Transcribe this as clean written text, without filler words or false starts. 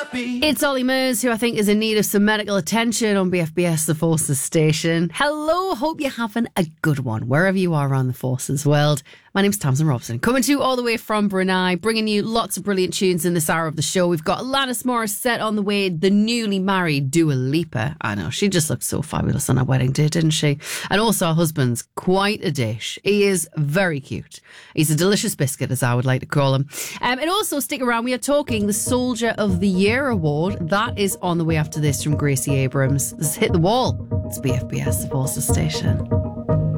It's Ollie Murs, who I think is in need of some medical attention on BFBS, the Forces station. Hello, hope you're having a good one, wherever you are around the Forces world. My name's Tamsin Robson, coming to you all the way from Brunei, bringing you lots of brilliant tunes in this hour of the show. We've got Alanis Morissette on the way, the newly married Dua Lipa. I know, she just looked so fabulous on her wedding day, didn't she? And also her husband's quite a dish. He is very cute. He's a delicious biscuit, as I would like to call him. And also, stick around, we are talking the Soldier of the Year Award. That is on the way after this from Gracie Abrams. This is Hit the Wall. It's BFBS, the Forces station.